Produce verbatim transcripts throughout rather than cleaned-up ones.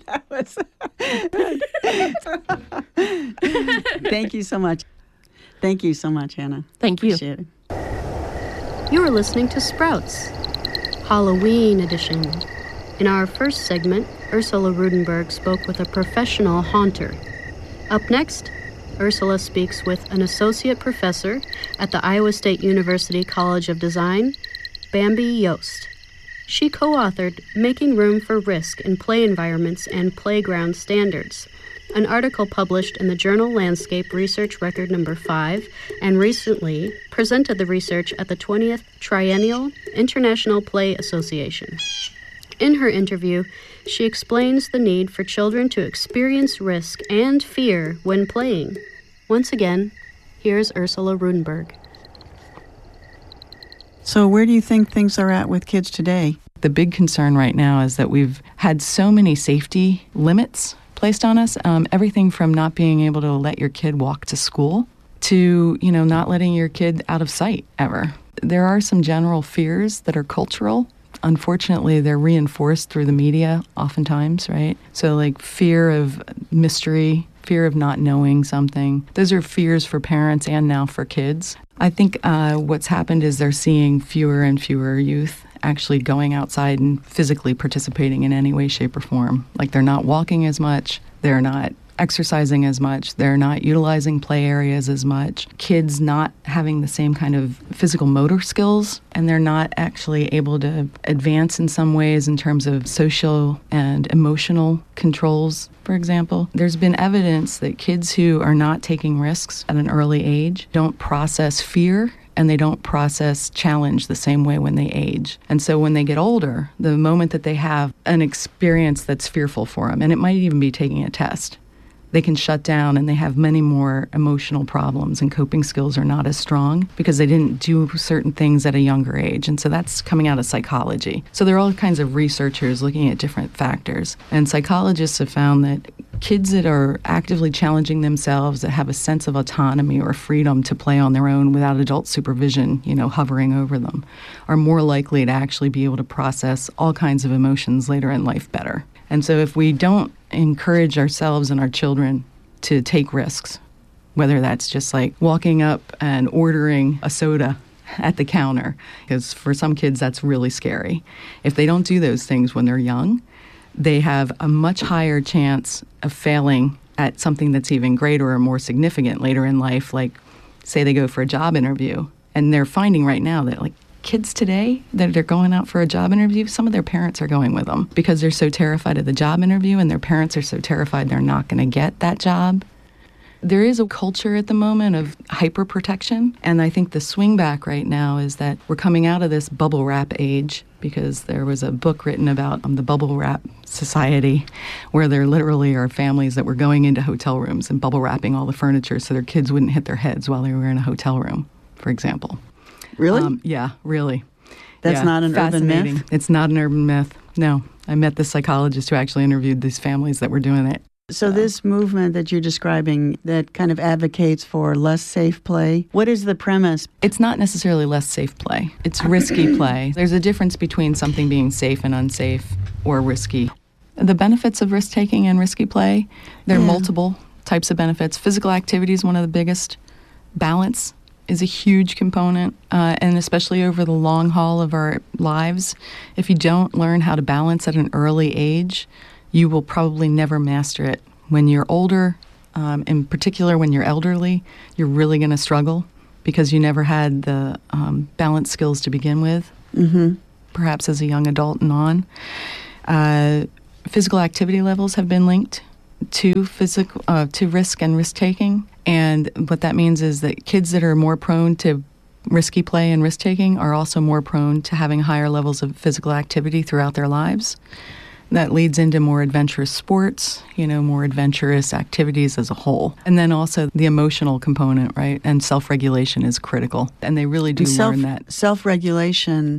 That was Thank you so much. Thank you so much, Hannah. Thank you. Appreciate it. You are listening to Sprouts, Halloween edition. In our first segment, Ursula Rudenberg spoke with a professional haunter. Up next, Ursula speaks with an associate professor at the Iowa State University College of Design, Bambi Yost. She co-authored Making Room for Risk in Play Environments and Playground Standards, an article published in the journal Landscape Research Record Number five, and recently presented the research at the twentieth Triennial International Play Association. In her interview, she explains the need for children to experience risk and fear when playing. Once again, here's Ursula Rudenberg. So where do you think things are at with kids today? The big concern right now is that we've had so many safety limits placed on us, um, everything from not being able to let your kid walk to school to, you know, not letting your kid out of sight ever. There are some general fears that are cultural. Unfortunately, they're reinforced through the media oftentimes, right? So like fear of mystery, fear of not knowing something. Those are fears for parents and now for kids. I think uh, what's happened is they're seeing fewer and fewer youth actually going outside and physically participating in any way, shape, or form. Like they're not walking as much, they're not exercising as much, they're not utilizing play areas as much, kids not having the same kind of physical motor skills, and they're not actually able to advance in some ways in terms of social and emotional controls, for example. There's been evidence that kids who are not taking risks at an early age don't process fear and they don't process challenge the same way when they age. And so when they get older, the moment that they have an experience that's fearful for them, and it might even be taking a test, they can shut down and they have many more emotional problems and coping skills are not as strong because they didn't do certain things at a younger age. And so that's coming out of psychology. So there are all kinds of researchers looking at different factors. And psychologists have found that kids that are actively challenging themselves, that have a sense of autonomy or freedom to play on their own without adult supervision, you know, hovering over them, are more likely to actually be able to process all kinds of emotions later in life better. And so if we don't encourage ourselves and our children to take risks, whether that's just like walking up and ordering a soda at the counter, because for some kids that's really scary. If they don't do those things when they're young, they have a much higher chance of failing at something that's even greater or more significant later in life, like say they go for a job interview. And they're finding right now that like kids today that are going out for a job interview, some of their parents are going with them because they're so terrified of the job interview and their parents are so terrified they're not going to get that job. There is a culture at the moment of hyper-protection, and I think the swing back right now is that we're coming out of this bubble wrap age because there was a book written about um, the bubble wrap society where there literally are families that were going into hotel rooms and bubble wrapping all the furniture so their kids wouldn't hit their heads while they were in a hotel room, for example. Really? Um, yeah, really. That's yeah, not an urban myth? It's not an urban myth. No. I met the psychologist who actually interviewed these families that were doing it. So this movement that you're describing that kind of advocates for less safe play, what is the premise? It's not necessarily less safe play. It's risky play. There's a difference between something being safe and unsafe or risky. The benefits of risk-taking and risky play, there are yeah. multiple types of benefits. Physical activity is one of the biggest. Balance is a huge component, uh, and especially over the long haul of our lives. If you don't learn how to balance at an early age, you will probably never master it. When you're older, um, in particular when you're elderly, you're really going to struggle because you never had the um, balance skills to begin with, mm-hmm. perhaps as a young adult and on. Uh, physical activity levels have been linked to physical uh, to risk and risk-taking. And what that means is that kids that are more prone to risky play and risk-taking are also more prone to having higher levels of physical activity throughout their lives. That leads into more adventurous sports, you know, more adventurous activities as a whole. And then also the emotional component, right? And self-regulation is critical. And they really do and self, learn that. Self-regulation,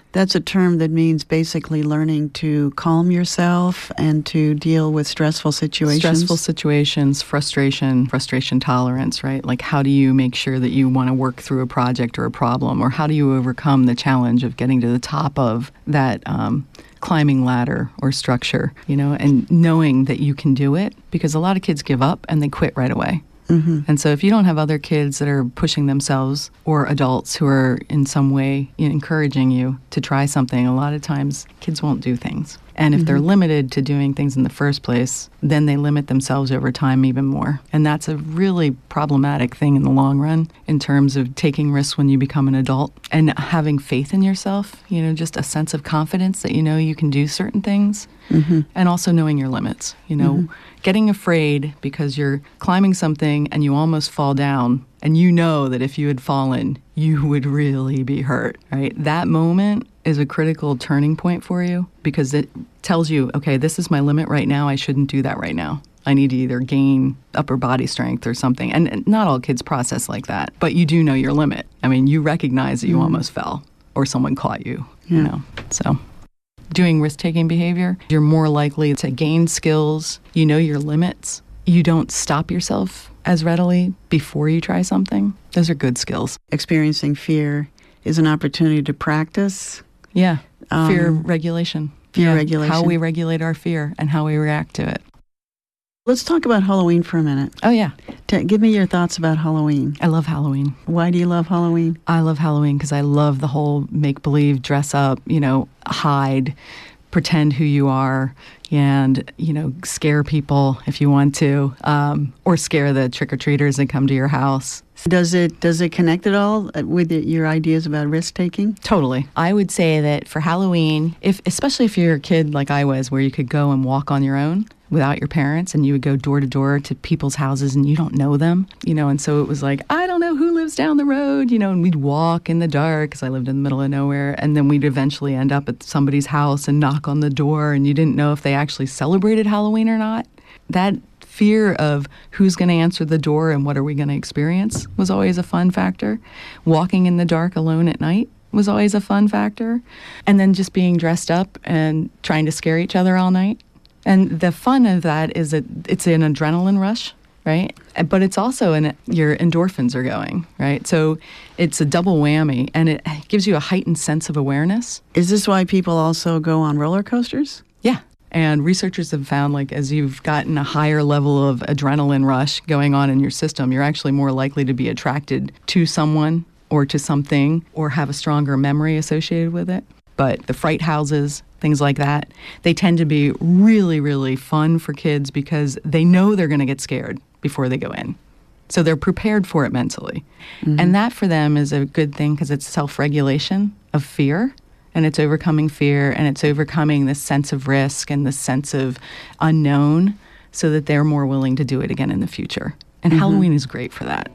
That's a term that means basically learning to calm yourself and to deal with stressful situations. Stressful situations, frustration, frustration tolerance, right? Like how do you make sure that you want to work through a project or a problem, or how do you overcome the challenge of getting to the top of that um, climbing ladder or structure, you know, and knowing that you can do it, because a lot of kids give up and they quit right away. Mm-hmm. And so if you don't have other kids that are pushing themselves, or adults who are in some way encouraging you to try something, a lot of times kids won't do things. And if mm-hmm. they're limited to doing things in the first place, then they limit themselves over time even more. And that's a really problematic thing in the long run in terms of taking risks when you become an adult and having faith in yourself, you know, just a sense of confidence that you know you can do certain things, mm-hmm. and also knowing your limits, you know. Mm-hmm. Getting afraid because you're climbing something and you almost fall down and you know that if you had fallen, you would really be hurt, right? That moment is a critical turning point for you because it tells you, okay, this is my limit right now. I shouldn't do that right now. I need to either gain upper body strength or something. And not all kids process like that, but you do know your limit. I mean, you recognize that you mm. almost fell or someone caught you, yeah. you know, so... Doing risk-taking behavior, you're more likely to gain skills. You know your limits. You don't stop yourself as readily before you try something. Those are good skills. Experiencing fear is an opportunity to practice. Yeah, fear um, regulation. Fear yeah, regulation. How we regulate our fear and how we react to it. Let's talk about Halloween for a minute. Oh, yeah. T- give me your thoughts about Halloween. I love Halloween. Why do you love Halloween? I love Halloween because I love the whole make-believe, dress up, you know, hide, pretend who you are, and, you know, scare people if you want to, um, or scare the trick-or-treaters that come to your house. Does it does it connect at all with your ideas about risk-taking? Totally. I would say that for Halloween, if especially if you're a kid like I was, where you could go and walk on your own without your parents, and you would go door to door to people's houses and you don't know them, you know, and so it was like, I don't know who lives down the road, you know, and we'd walk in the dark because I lived in the middle of nowhere, and then we'd eventually end up at somebody's house and knock on the door, and you didn't know if they actually celebrated Halloween or not. That fear of who's going to answer the door and what are we going to experience was always a fun factor. Walking in the dark alone at night was always a fun factor. And then just being dressed up and trying to scare each other all night. And the fun of that is that it's an adrenaline rush, right? But it's also an, your endorphins are going, right? So it's a double whammy, and it gives you a heightened sense of awareness. Is this why people also go on roller coasters? Yeah. And researchers have found, like, as you've gotten a higher level of adrenaline rush going on in your system, you're actually more likely to be attracted to someone or to something or have a stronger memory associated with it. But the fright houses, things like that, they tend to be really, really fun for kids because they know they're going to get scared before they go in. So they're prepared for it mentally. Mm-hmm. And that for them is a good thing because it's self-regulation of fear. And it's overcoming fear, and it's overcoming this sense of risk and this sense of unknown so that they're more willing to do it again in the future. And mm-hmm. Halloween is great for that.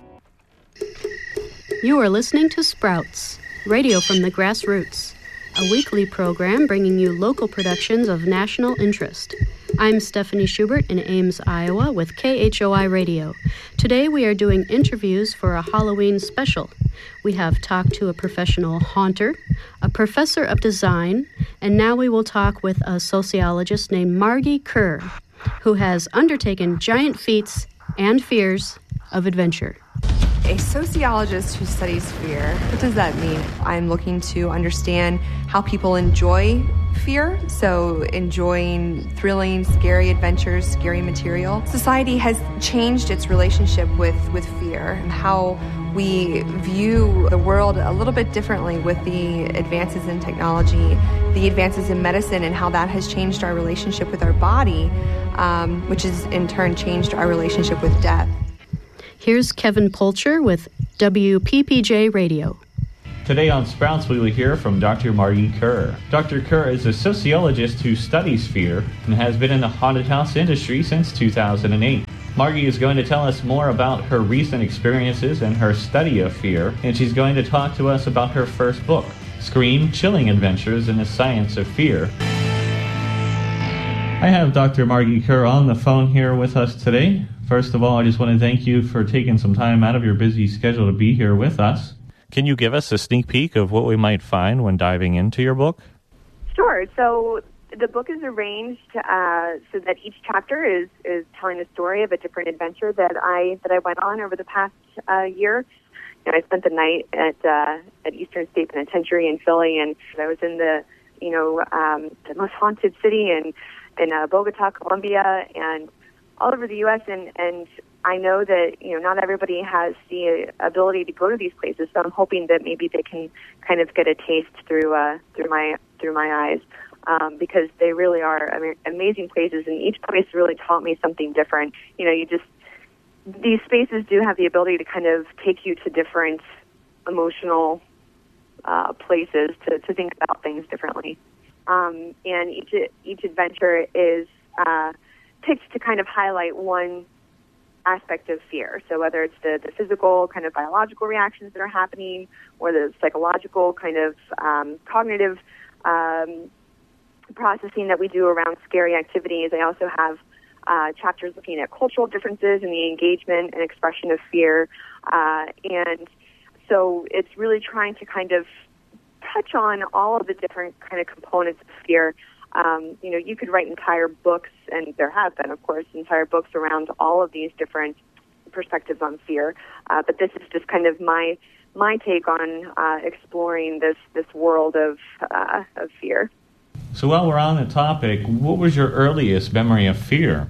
You are listening to Sprouts, radio from the grassroots, a weekly program bringing you local productions of national interest. I'm Stephanie Schubert in Ames, Iowa with K H O I Radio. Today we are doing interviews for a Halloween special. We have talked to a professional haunter, a professor of design, and now we will talk with a sociologist named Margie Kerr, who has undertaken giant feats and fears of adventure. A sociologist who studies fear, what does that mean? I'm looking to understand how people enjoy fear, so enjoying thrilling, scary adventures, scary material. Society has changed its relationship with, with fear, and how we view the world a little bit differently with the advances in technology, the advances in medicine, and how that has changed our relationship with our body, um, which has in turn changed our relationship with death. Here's Kevin Polcher with W P P J Radio. Today on Sprouts, we will hear from Doctor Margie Kerr. Doctor Kerr is a sociologist who studies fear and has been in the haunted house industry since two thousand eight. Margie is going to tell us more about her recent experiences and her study of fear, and she's going to talk to us about her first book, Scream: Chilling Adventures in the Science of Fear. I have Doctor Margie Kerr on the phone here with us today. First of all, I just want to thank you for taking some time out of your busy schedule to be here with us. Can you give us a sneak peek of what we might find when diving into your book? Sure. So the book is arranged uh, so that each chapter is, is telling the story of a different adventure that I that I went on over the past uh, year. You know, I spent the night at uh, at Eastern State Penitentiary in Philly, and I was in the you know um, the most haunted city in in uh, Bogota, Colombia, and all over the U S and and I know that you know not everybody has the ability to go to these places, so I'm hoping that maybe they can kind of get a taste through uh, through my through my eyes, um, because they really are I mean, amazing places, and each place really taught me something different. You know, you just these spaces do have the ability to kind of take you to different emotional uh, places to, to think about things differently, um, and each each adventure is uh, picked to kind of highlight one aspect of fear. So whether it's the, the physical kind of biological reactions that are happening, or the psychological kind of um, cognitive um, processing that we do around scary activities. I also have uh, chapters looking at cultural differences in the engagement and expression of fear. Uh, and so it's really trying to kind of touch on all of the different kind of components of fear. Um, you know, you could write entire books, and there have been, of course, entire books around all of these different perspectives on fear. Uh, but this is just kind of my my take on uh, exploring this this world of uh, of fear. So while we're on the topic, what was your earliest memory of fear?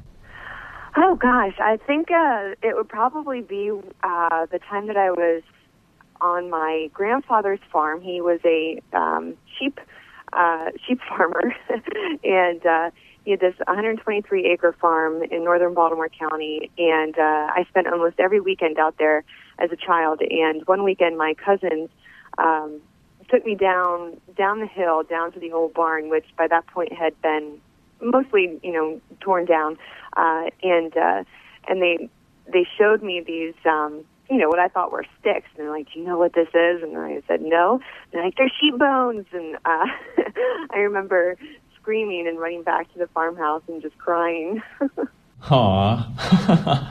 Oh gosh, I think uh, it would probably be uh, the time that I was on my grandfather's farm. He was a um, sheep. Uh, sheep farmer, and uh, he had this one hundred twenty-three acre farm in northern Baltimore County, and uh, I spent almost every weekend out there as a child. And one weekend, my cousins um, took me down down the hill, down to the old barn, which by that point had been mostly, you know, torn down, uh, and uh, and they they showed me these. Um, you know, what I thought were sticks. And they're like, do you know what this is? And I said, no. And they're like, they're sheep bones. And uh, I remember screaming and running back to the farmhouse and just crying. Aww.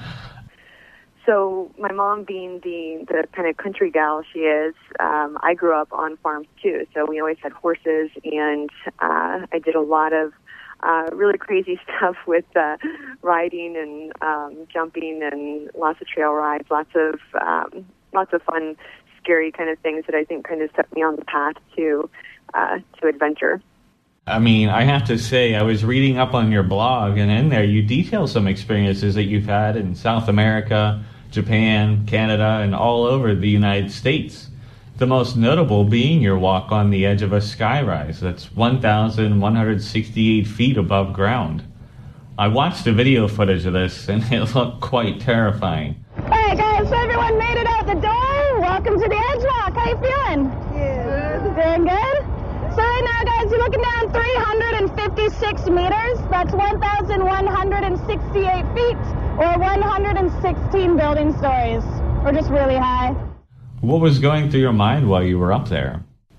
So my mom being the, the kind of country gal she is, um, I grew up on farms too. So we always had horses, and uh, I did a lot of Uh, really crazy stuff with uh, riding and um, jumping and lots of trail rides, lots of um, lots of fun, scary kind of things that I think kind of set me on the path to uh, to adventure. I mean, I have to say, I was reading up on your blog, and in there you detail some experiences that you've had in South America, Japan, Canada, and all over the United States. The most notable being your walk on the edge of a skyrise that's one thousand one hundred sixty-eight feet above ground. I watched the video footage of this, and it looked quite terrifying. Hey guys, so everyone made it out the door. Welcome to the Edge Walk. How you feeling? Good. Doing good? So right now, guys, you're looking down three hundred fifty-six meters. That's one thousand one hundred sixty-eight feet, or one hundred sixteen building stories. We're just really high. What was going through your mind while you were up there?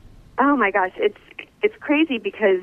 Oh my gosh, it's it's crazy because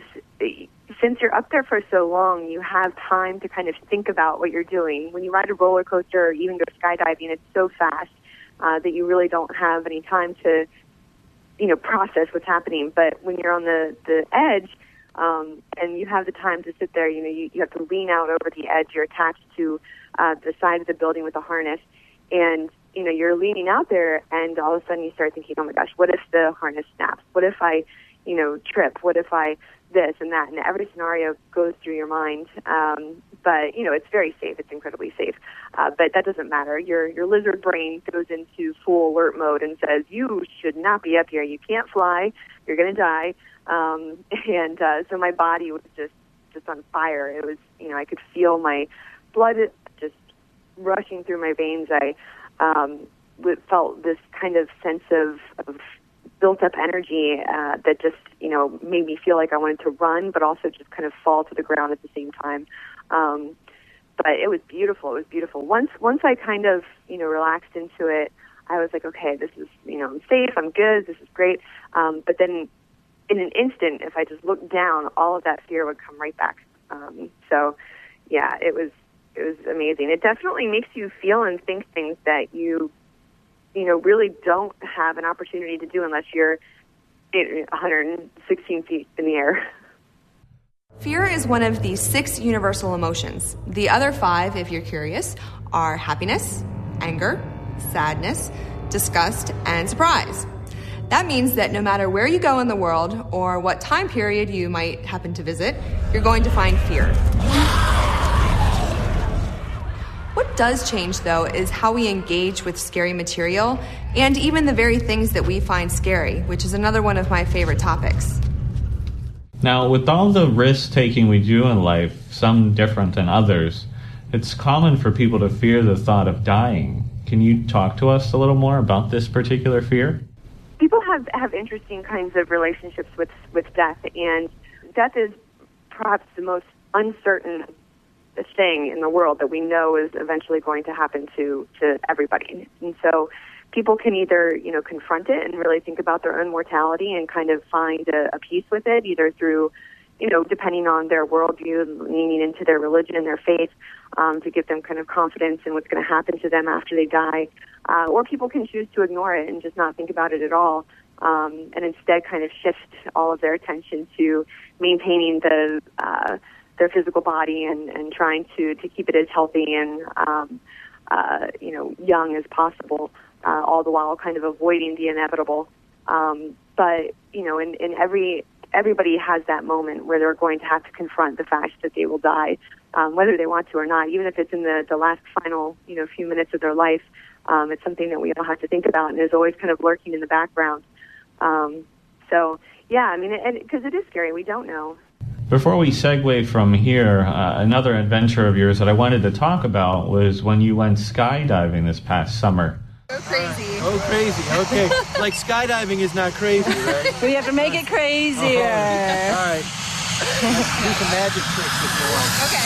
since you're up there for so long, you have time to kind of think about what you're doing. When you ride a roller coaster or even go skydiving, it's so fast uh, that you really don't have any time to, you know, process what's happening. But when you're on the, the edge um, and you have the time to sit there, you know, you, you have to lean out over the edge. You're attached to uh, the side of the building with a harness, and you know, you're leaning out there, and all of a sudden you start thinking, oh my gosh, what if the harness snaps? What if I, you know, trip? What if I this and that? And every scenario goes through your mind. Um, but, you know, it's very safe. It's incredibly safe. Uh, but that doesn't matter. Your your lizard brain goes into full alert mode and says, you should not be up here. You can't fly. You're going to die. Um, and uh, so my body was just, just on fire. It was, you know, I could feel my blood just rushing through my veins. I Um, felt this kind of sense of, of built-up energy uh, that just, you know, made me feel like I wanted to run, but also just kind of fall to the ground at the same time. Um, but it was beautiful. It was beautiful. Once once I kind of, you know, relaxed into it, I was like, okay, this is, you know, I'm safe, I'm good, this is great. Um, but then in an instant, if I just looked down, all of that fear would come right back. Um, so, yeah, it was It was amazing. It definitely makes you feel and think things that you you know, really don't have an opportunity to do unless you're one hundred sixteen feet in the air. Fear is one of the six universal emotions. The other five, if you're curious, are happiness, anger, sadness, disgust, and surprise. That means that no matter where you go in the world or what time period you might happen to visit, you're going to find fear. What does change, though, is how we engage with scary material and even the very things that we find scary, which is another one of my favorite topics. Now, with all the risk-taking we do in life, some different than others, it's common for people to fear the thought of dying. Can you talk to us a little more about this particular fear? People have, have interesting kinds of relationships with, with death, and death is perhaps the most uncertain thing in the world that we know is eventually going to happen to, to everybody. And so people can either, you know, confront it and really think about their own mortality and kind of find a, a peace with it, either through, you know, depending on their worldview, leaning into their religion and their faith, um, to give them kind of confidence in what's going to happen to them after they die. Uh, or people can choose to ignore it and just not think about it at all, um, and instead kind of shift all of their attention to maintaining the uh, their physical body and, and trying to, to keep it as healthy and, um, uh, you know, young as possible, uh, all the while kind of avoiding the inevitable. Um, but, you know, in, in every, everybody has that moment where they're going to have to confront the fact that they will die, um, whether they want to or not, even if it's in the, the last final, you know, few minutes of their life. Um, it's something that we all have to think about and is always kind of lurking in the background. Um, so, yeah, I mean, because it is scary. We don't know. Before we segue from here, uh, another adventure of yours that I wanted to talk about was when you went skydiving this past summer. Go crazy. Oh, crazy. Okay. Like skydiving is not crazy, right? We have to make it crazier. Oh, all right. Do some magic tricks if you want. Okay.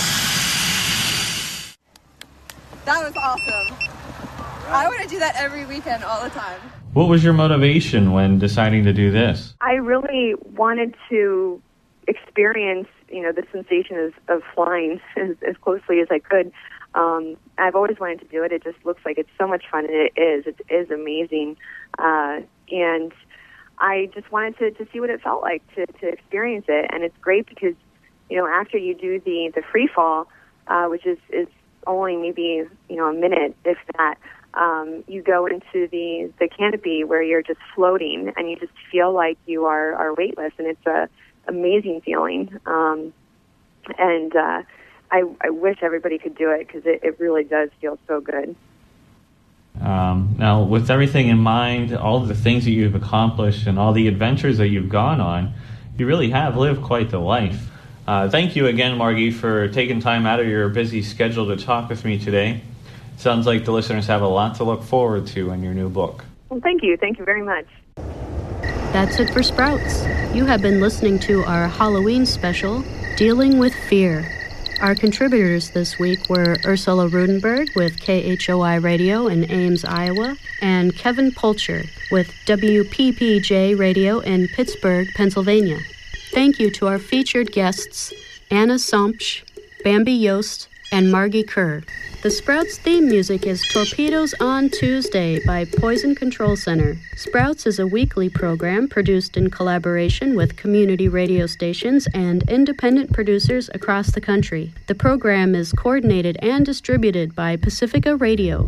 That was awesome. I want to do that every weekend all the time. What was your motivation when deciding to do this? I really wanted to experience, you know, the sensation of, of flying as, as closely as I could. Um, I've always wanted to do it. It just looks like it's so much fun, and it is. It is amazing. Uh, and I just wanted to, to see what it felt like to, to experience it. And it's great because, you know, after you do the, the free fall, uh, which is, is only maybe, you know, a minute, if that, um, you go into the, the canopy where you're just floating and you just feel like you are, are weightless. And it's a amazing feeling. Um, and uh, I, I wish everybody could do it because it, it really does feel so good. Um, now, with everything in mind, all the things that you've accomplished and all the adventures that you've gone on, you really have lived quite the life. Uh, thank you again, Margie, for taking time out of your busy schedule to talk with me today. Sounds like the listeners have a lot to look forward to in your new book. Well, thank you. Thank you very much. That's it for Sprouts. You have been listening to our Halloween special, Dealing with Fear. Our contributors this week were Ursula Rudenberg with K H O I Radio in Ames, Iowa, and Kevin Polcher with W P P J Radio in Pittsburgh, Pennsylvania. Thank you to our featured guests, Anna Sompsch, Bambi Yost, and Margie Kerr. The Sprouts theme music is Torpedoes on Tuesday by Poison Control Center. Sprouts is a weekly program produced in collaboration with community radio stations and independent producers across the country. The program is coordinated and distributed by Pacifica Radio.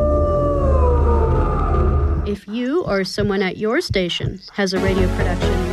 If you or someone at your station has a radio production